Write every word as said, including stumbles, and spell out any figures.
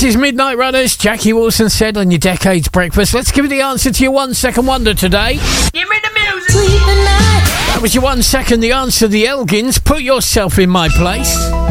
This is Midnight Runners. Jackie Wilson said on your Decades Breakfast. Let's give you the answer to your one second wonder today. Give me the music. Sleep at night. That was your one second. The answer, the Elgins. Put yourself in my place.